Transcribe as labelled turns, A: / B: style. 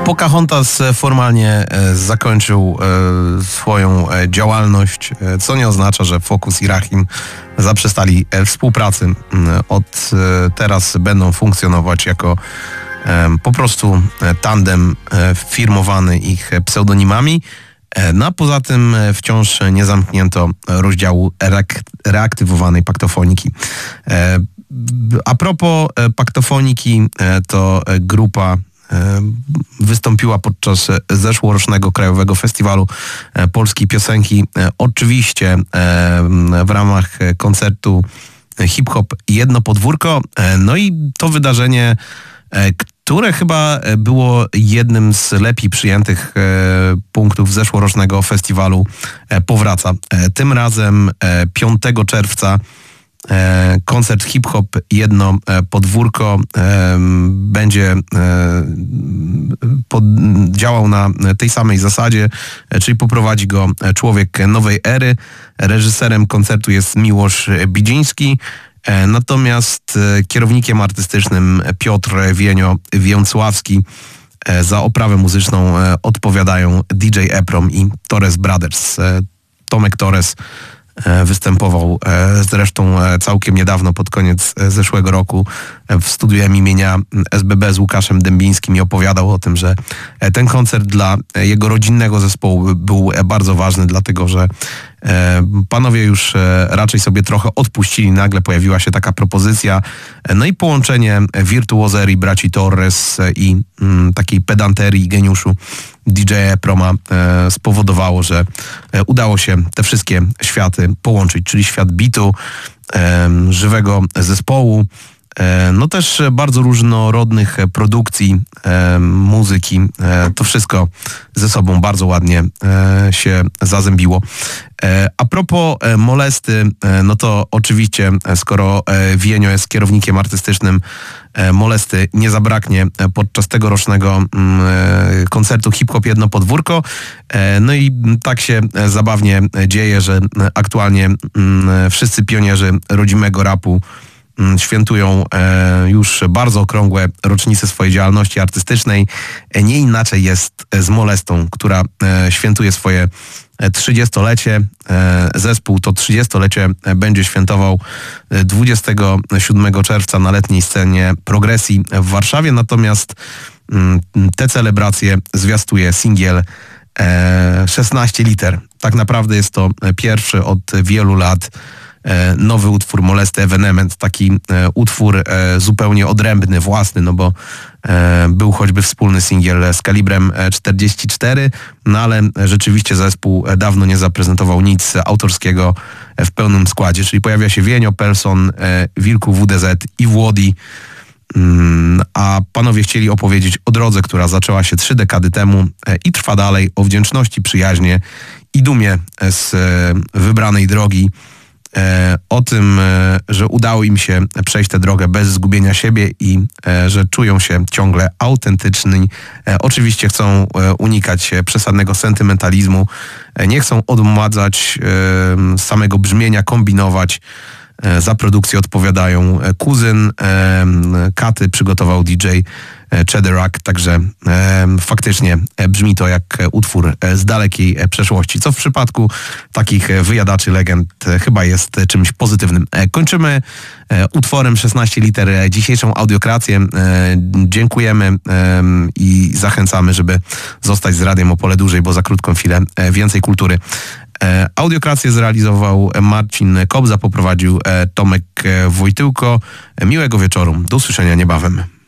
A: Pocahontas formalnie zakończył swoją działalność, co nie oznacza, że Focus i Rakim zaprzestali współpracy. Od teraz będą funkcjonować jako po prostu tandem firmowany ich pseudonimami. No a poza tym wciąż nie zamknięto rozdziału reaktywowanej paktofoniki. A propos paktofoniki, to grupa wystąpiła podczas zeszłorocznego Krajowego Festiwalu Polskiej Piosenki. Oczywiście w ramach koncertu hip-hop Jedno Podwórko. No i to wydarzenie, które chyba było jednym z lepiej przyjętych punktów zeszłorocznego festiwalu, powraca. Tym razem 5 czerwca koncert hip-hop Jedno Podwórko będzie działał na tej samej zasadzie, czyli poprowadzi go człowiek nowej ery. Reżyserem koncertu jest Miłosz Bidziński, natomiast kierownikiem artystycznym Piotr Więcławski. Za oprawę muzyczną odpowiadają DJ Eprom i Torres Brothers. Tomek Torres występował zresztą całkiem niedawno, pod koniec zeszłego roku, w studiu M imienia SBB z Łukaszem Dębińskim i opowiadał o tym, że ten koncert dla jego rodzinnego zespołu był bardzo ważny, dlatego że panowie już raczej sobie trochę odpuścili. Nagle pojawiła się taka propozycja. No i połączenie wirtuozerii braci Torres i takiej pedanterii i geniuszu DJ Proma spowodowało, że udało się te wszystkie światy połączyć, czyli świat bitu, żywego zespołu, no też bardzo różnorodnych produkcji, muzyki. To wszystko ze sobą bardzo ładnie się zazębiło. A propos Molesty, no to oczywiście, skoro Wienio jest kierownikiem artystycznym Molesty, nie zabraknie podczas tegorocznego koncertu hip-hop Jedno Podwórko. No i tak się zabawnie dzieje, że aktualnie wszyscy pionierzy rodzimego rapu świętują już bardzo okrągłe rocznice swojej działalności artystycznej. Nie inaczej jest z Molestą, która świętuje swoje 30-lecie. Zespół to 30-lecie będzie świętował 27 czerwca na letniej scenie Progresji w Warszawie, natomiast te celebracje zwiastuje singiel 16 liter. Tak naprawdę jest to pierwszy od wielu lat nowy utwór Molesty Evenement, taki utwór zupełnie odrębny, własny, no bo był choćby wspólny singiel z kalibrem 44, no ale rzeczywiście zespół dawno nie zaprezentował nic autorskiego w pełnym składzie, czyli pojawia się Wienio, Pelson, Wilku, WDZ i Włodi, a panowie chcieli opowiedzieć o drodze, która zaczęła się 3 dekady temu i trwa dalej, o wdzięczności, przyjaźnie i dumie z wybranej drogi, o tym, że udało im się przejść tę drogę bez zgubienia siebie i że czują się ciągle autentyczni. Oczywiście chcą unikać przesadnego sentymentalizmu, nie chcą odmładzać samego brzmienia, kombinować. Za produkcję odpowiadają Kuzyn, Katy przygotował DJ Cheddarak, także faktycznie brzmi to jak utwór z dalekiej przeszłości, co w przypadku takich wyjadaczy legend chyba jest czymś pozytywnym. Kończymy utworem 16 liter dzisiejszą audiokrację. Dziękujemy i zachęcamy, żeby zostać z Radiem Opole dłużej, bo za krótką chwilę więcej kultury. Audiokrację zrealizował Marcin Kobza, poprowadził Tomek Wojtyłko. Miłego wieczoru, do usłyszenia niebawem.